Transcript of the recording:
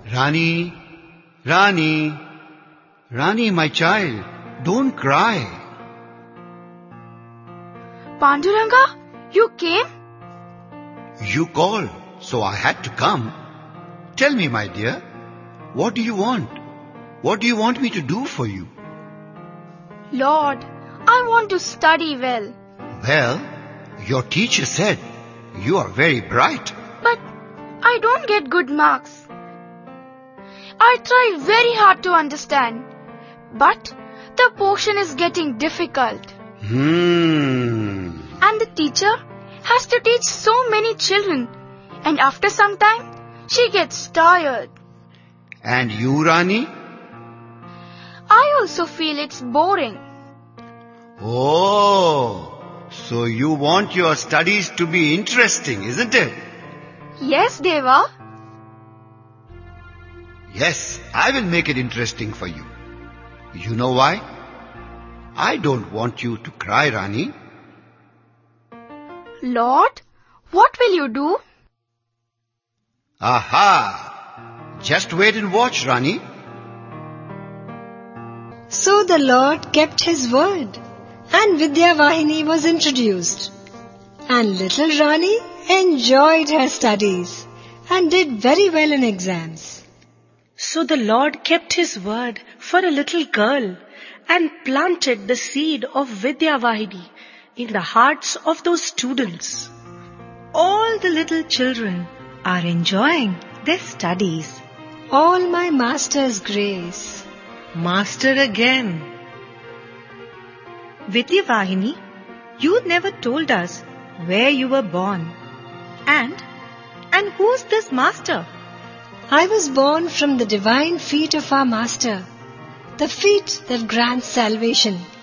Rani, Rani, Rani, my child, don't cry. Panduranga, you came? You called, so I had to come. Tell me, my dear, what do you want? What do you want me to do for you? Lord, I want to study well. Well, your teacher said you are very bright. But I don't get good marks. I try very hard to understand. But the portion is getting difficult. And the teacher has to teach so many children. And after some time, she gets tired. And you, Rani? I also feel it's boring. Oh, so you want your studies to be interesting, isn't it? Yes, Deva. Yes, I will make it interesting for you. You know why? I don't want you to cry, Rani. Lord, what will you do? Aha! Just wait and watch, Rani. So the Lord kept his word, and Vidyavahini was introduced. And little Rani enjoyed her studies and did very well in exams. So the Lord kept his word for a little girl and planted the seed of Vidyavahini in the hearts of those students. All the little children are enjoying their studies. All my master's grace. Master again. Vidyavahini, you never told us where you were born. And who's this master? I was born from the divine feet of our master, the feet that grant salvation.